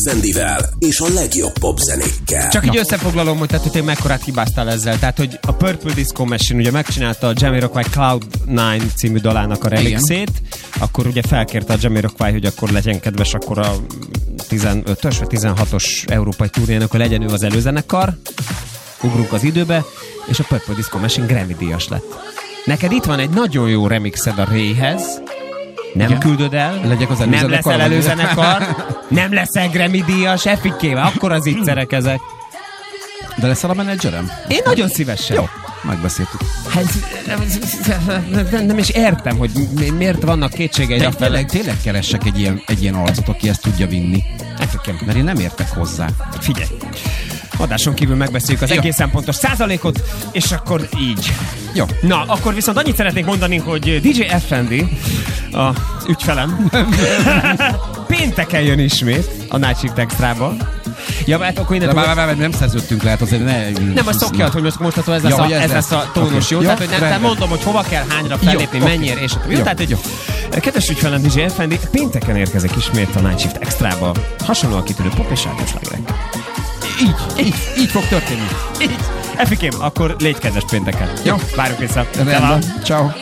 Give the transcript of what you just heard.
Szendivel és a legjobb popzenékkel. Csak így összefoglalom, hogy tehát, hogy te mekkorát hibáztál ezzel. Tehát, hogy a Purple Disco Machine ugye megcsinálta a Jamiroquai Cloud9 című dalának a remixét, akkor ugye felkérte a Jamiroquai, hogy akkor legyen kedves, akkor a 15-ös vagy 16-os európai turnéjának, hogy legyen ő az előzenekar. Ugrunk az időbe, és a Purple Disco Machine Grammy-díjas lett. Neked itt van egy nagyon jó remixed a Rayhez, nem igen. Küldöd el, nem leszel előzenekar, nem leszel Grammy-díjas, effikével, akkor az ittszerek ezek. De leszel a menedzserem? Én nagyon szívesen. Jó, megbeszéltük. Hát, nem is értem, hogy miért vannak kétségeid. Tényleg keressek egy ilyen arcot, aki ezt tudja vinni. Mert én nem értek hozzá. Figyelj. Adáson kívül megbeszéljük az egészen pontos százalékot, és akkor így. Jó. Na, akkor viszont annyit szeretnék mondani, hogy DJ FND, a ügyfelem, pénteken jön ismét a Night Shift Extra-ba. Ja, hát akkor nem szerződtünk le, hát azért ne... Nem, azt szokjad, hogy most ez lesz a tónus, jó? Tehát, hogy nem mondom, hogy hova kell, hányra fellépni, mennyire, és jó. Tehát, hogy kedves ügyfelem, DJ FND, pénteken érkezik ismét a Night Shift Extra-ba. Hasonlóan kitűnő pop és rádiós lágerek. Így fog történni. Így. Efikém, akkor légy kedves pénteken. Jó. Várjuk vissza. Ciao.